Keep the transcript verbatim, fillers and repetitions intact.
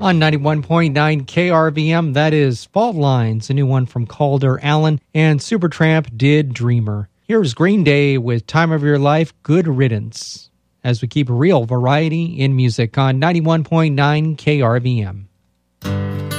On ninety-one point nine K R V M, that is Fault Lines, a new one from Calder Allen, and Supertramp did Dreamer. Here's Green Day with Time of Your Life, Good Riddance, as we keep real variety in music on ninety-one point nine K R V M.